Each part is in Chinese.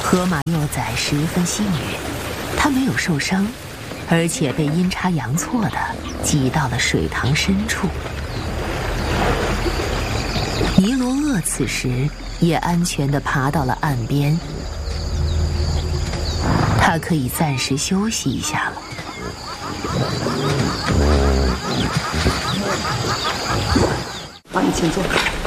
河马幼崽十分幸运，它没有受伤，而且被阴差阳错地挤到了水塘深处。尼罗厄此时也安全地爬到了岸边，他可以暂时休息一下了。 好，你请坐。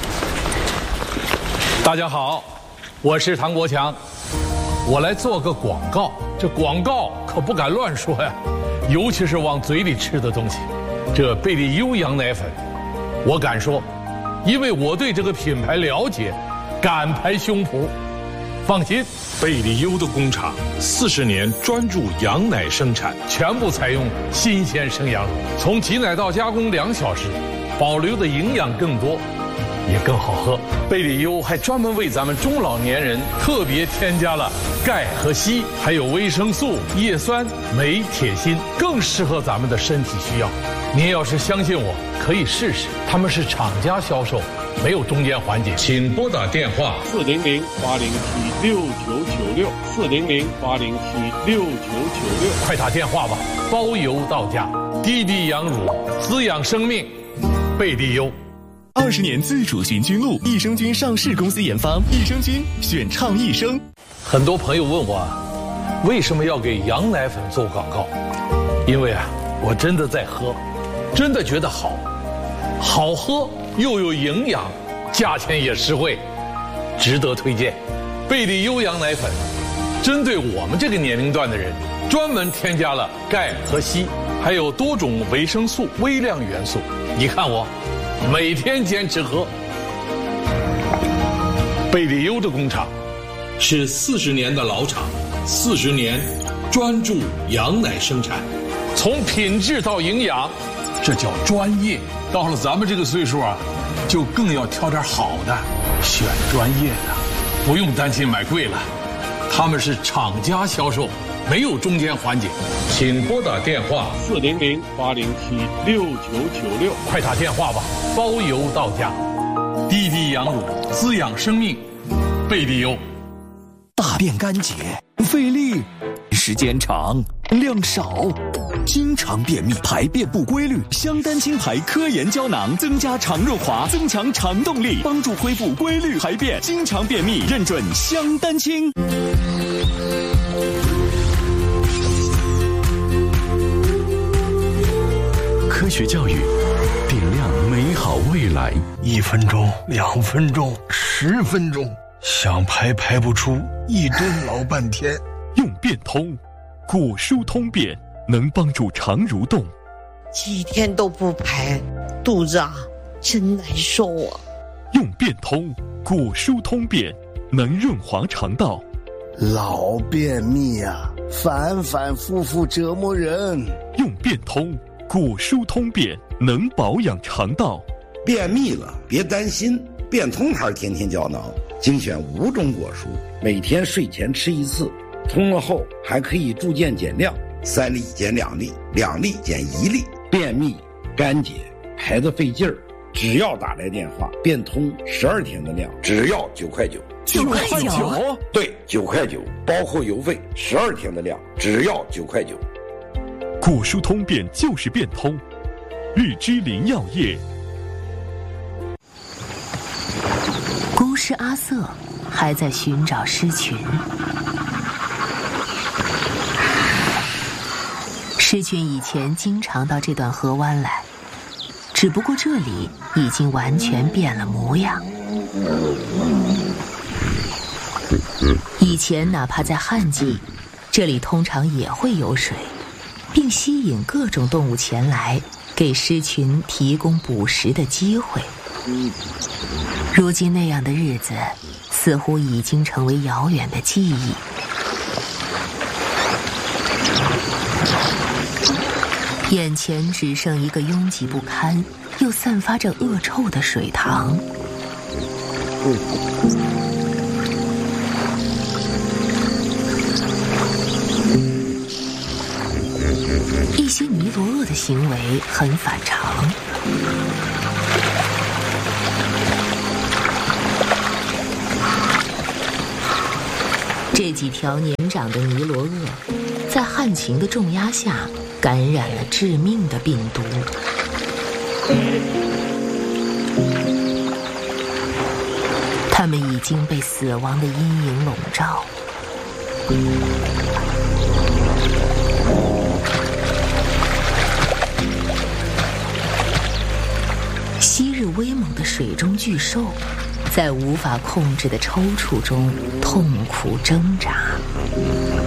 大家好，我是唐国强，我来做个广告。这广告可不敢乱说呀，尤其是往嘴里吃的东西。这贝利优羊奶粉，我敢说，因为我对这个品牌了解，敢拍胸脯。放心，贝利优的工厂40年专注羊奶生产，全部采用新鲜生羊乳，从挤奶到加工2小时，保留的营养更多，也更好喝。贝利优还专门为咱们中老年人特别添加了钙和硒，还有维生素、叶酸、镁、铁、锌，更适合咱们的身体需要。您要是相信我，可以试试。他们是厂家销售，没有中间环节。请拨打电话400-807-6996，400-807-6996，快打电话吧，包邮到家。滴滴羊乳，滋养生命，贝利优。 20年自主循菌露，益生菌上市公司研发，益生菌选畅益生。 很多朋友问我，为什么要给羊奶粉做广告？因为我真的在喝，真的觉得好喝又有营养，价钱也实惠，值得推荐。贝利优羊奶粉针对我们这个年龄段的人，专门添加了钙和硒，还有多种维生素、微量元素。你看我每天坚持喝。贝利优的工厂是40年的老厂，40年专注羊奶生产，从品质到营养，这叫专业。到了咱们这个岁数就更要挑点好的，选专业的，不用担心买贵了。他们是厂家销售，没有中间环节。请拨打电话400-807-6996，快打电话吧，包邮到家。滴滴羊乳，滋养生命，贝利优。 大便干结，费力，时间长，量少，经常便秘，排便不规律。香丹清排科研胶囊增加肠润滑，增强肠动力，帮助恢复规律排便。经常便秘认准香丹清。科学教育，点亮美好未来。 1分钟、2分钟、10分钟，想排不出，一蹲老半天。 用便通，果蔬通便，能帮助肠蠕动。 几天都不排，肚子真难受啊。 用便通，果蔬通便，能润滑肠道。 老便秘反反复复折磨人。 用便通，果蔬通便，能保养肠道。 便秘了别担心，便通牌天天胶囊精选5种果蔬，每天睡前吃1次，通了后还可以逐渐减量，3粒减2粒，2粒减1粒。便秘干结排得费劲儿，只要打来电话，便通12天的量，只要9块9。 9块9？ 对，9块9，包括邮费，12天的量，只要9块9。 果蔬通便就是便通，日之林药业。 巫师阿瑟还在寻找狮群。狮群以前经常到这段河湾来，只不过这里已经完全变了模样。以前哪怕在旱季，这里通常也会有水，并吸引各种动物前来，给狮群提供捕食的机会。如今那样的日子似乎已经成为遥远的记忆。眼前只剩一个拥挤不堪又散发着恶臭的水塘。一些尼罗厄的行为很反常。 这几条年长的尼罗鳄在旱情的重压下感染了致命的病毒。它们已经被死亡的阴影笼罩。昔日威猛的水中巨兽，在无法控制的抽搐中痛苦挣扎。